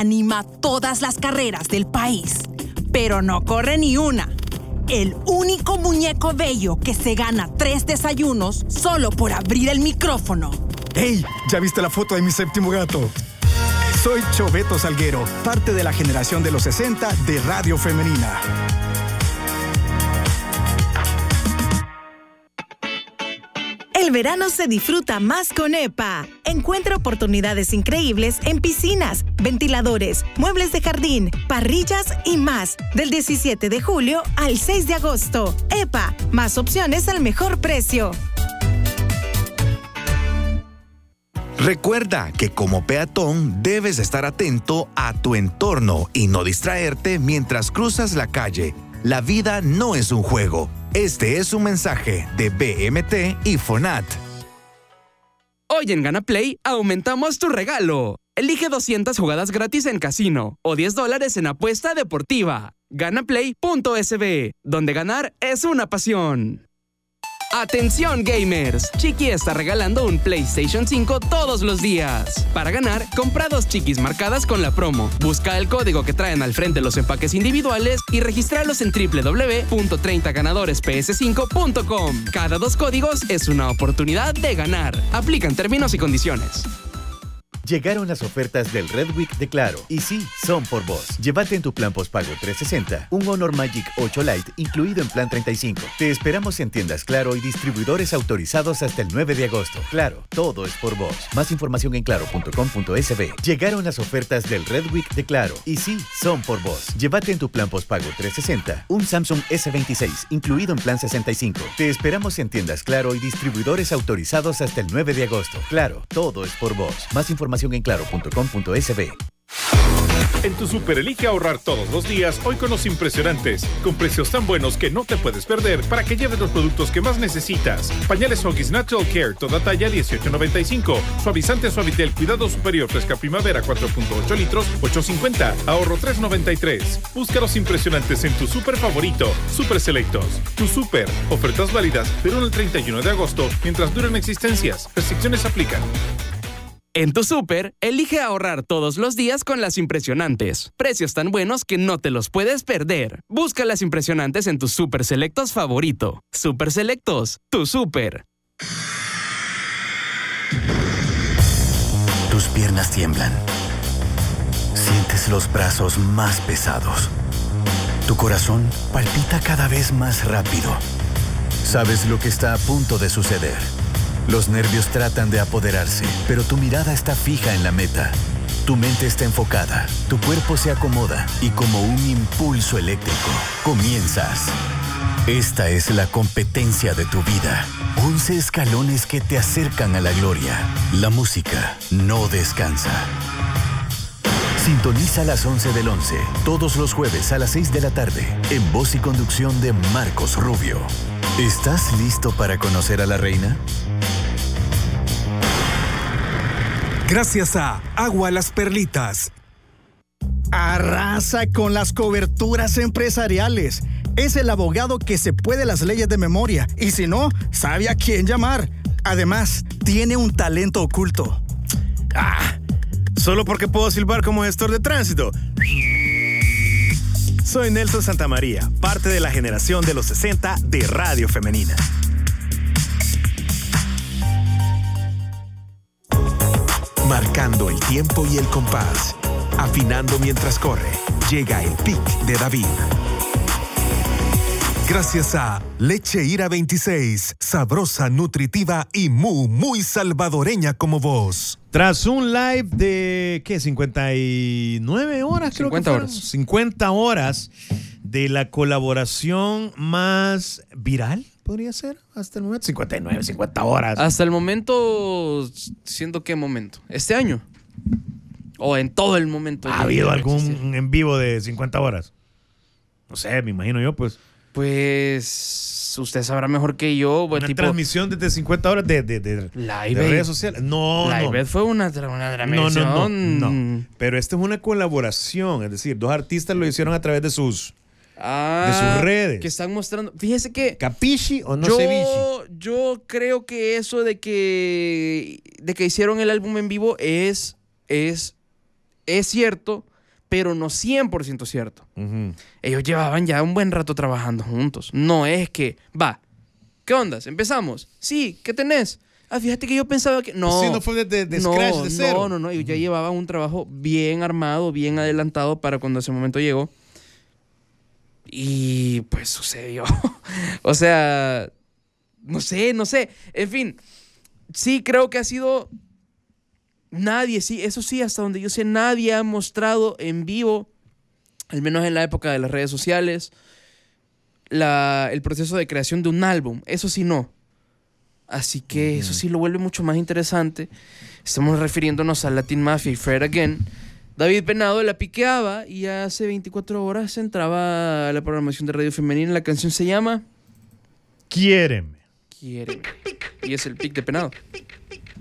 anima todas las carreras del país, pero no corre ni una. El único muñeco bello que se gana 3 desayunos solo por abrir el micrófono. ¡Hey! ¿Ya viste la foto de mi séptimo gato? Soy Choveto Salguero, parte de la generación de los 60 de Radio Femenina. El verano se disfruta más con EPA. Encuentra oportunidades increíbles en piscinas, ventiladores, muebles de jardín, parrillas y más. Del 17 de julio al 6 de agosto. EPA, más opciones al mejor precio. Recuerda que como peatón debes estar atento a tu entorno y no distraerte mientras cruzas la calle. La vida no es un juego. Este es un mensaje de BMT y FONAT. Hoy en GanaPlay aumentamos tu regalo. Elige 200 jugadas gratis en casino o $10 en apuesta deportiva. Ganaplay.sb, donde ganar es una pasión. ¡Atención, gamers! Chiqui está regalando un PlayStation 5 todos los días. Para ganar, compra 2 chiquis marcadas con la promo. Busca el código que traen al frente los empaques individuales y regístralos en www.30ganadoresps5.com. Cada 2 códigos es una oportunidad de ganar. Aplican términos y condiciones. Llegaron las ofertas del Red Week de Claro. Y sí, son por vos. Llévate en tu plan postpago 360 un Honor Magic 8 Lite incluido en plan 35. Te esperamos en tiendas Claro y distribuidores autorizados hasta el 9 de agosto. Claro, todo es por vos. Más información en claro.com.sb. Llegaron las ofertas del Red Week de Claro. Y sí, son por vos. Llévate en tu plan postpago 360 un Samsung S26 incluido en plan 65. Te esperamos en tiendas Claro y distribuidores autorizados hasta el 9 de agosto. Claro, todo es por vos. Más información en claro.com.sb. En tu Super elige ahorrar todos los días, hoy con los impresionantes, con precios tan buenos que no te puedes perder para que lleves los productos que más necesitas. Pañales Huggies Natural Care, toda talla $18.95. Suavizante Suavitel Cuidado Superior Fresca Primavera 4.8 litros, $8.50. Ahorro $3.93. Busca los impresionantes en tu Super favorito, Super Selectos. Tu Super, ofertas válidas del 1 al 31 de agosto, mientras duran existencias. Restricciones aplican. En tu súper, elige ahorrar todos los días con las impresionantes. Precios tan buenos que no te los puedes perder. Busca las impresionantes en tu Super Selectos favorito. Super Selectos, tu súper. Tus piernas tiemblan. Sientes los brazos más pesados. Tu corazón palpita cada vez más rápido. Sabes lo que está a punto de suceder. Los nervios tratan de apoderarse, pero tu mirada está fija en la meta. Tu mente está enfocada, tu cuerpo se acomoda y como un impulso eléctrico, comienzas. Esta es la competencia de tu vida. 11 escalones que te acercan a la gloria. La música no descansa. Sintoniza a las 11 del 11, todos los jueves a las 6 de la tarde, en voz y conducción de Marcos Rubio. ¿Estás listo para conocer a la reina? Gracias a Agua Las Perlitas. Arrasa con las coberturas empresariales. Es el abogado que se puede las leyes de memoria y si no, sabe a quién llamar. Además, tiene un talento oculto. Solo porque puedo silbar como gestor de tránsito. Soy Nelson Santamaría, parte de la generación de los 60 de Radio Femenina. Marcando el tiempo y el compás. Afinando mientras corre. Llega el pic de David. Gracias a Leche Ira 26, sabrosa, nutritiva y muy salvadoreña como vos. Tras un live de, ¿qué? 59 horas, creo 50 que horas. 50 horas de la colaboración más viral, podría ser, hasta el momento. 59, 50 horas. Hasta el momento, ¿siendo qué momento? ¿Este año? ¿O en todo el momento? ¿Ha habido algún en vivo de 50 horas? No sé, me imagino yo, pues. Pues usted sabrá mejor que yo. Una transmisión desde 50 horas de redes sociales. No. Fue una transmisión. No. Pero esta es una colaboración. Es decir, 2 artistas lo hicieron a través de sus redes. Que están mostrando. Fíjese que. ¿Capisci o no ceviche? Yo creo que eso de que hicieron el álbum en vivo es cierto. pero no 100% cierto. Ellos llevaban ya un buen rato trabajando juntos. No es que, ¿qué ondas? ¿Empezamos? Sí, ¿qué tenés? Fíjate que yo pensaba que... No, sí, no fue de scratch, de cero. No. Ellos ya llevaban un trabajo bien armado, bien adelantado para cuando ese momento llegó. Y pues sucedió. O sea, no sé. En fin, sí creo que ha sido... Nadie, sí, eso sí, hasta donde yo sé, nadie ha mostrado en vivo, al menos en la época de las redes sociales, el proceso de creación de un álbum. Eso sí no. Así que eso sí lo vuelve mucho más interesante. Estamos refiriéndonos a Latin Mafia y Fred Again. David Penado la piqueaba y hace 24 horas entraba a la programación de Radio Femenina. La canción se llama... Quiéreme. Y es el pic de Penado.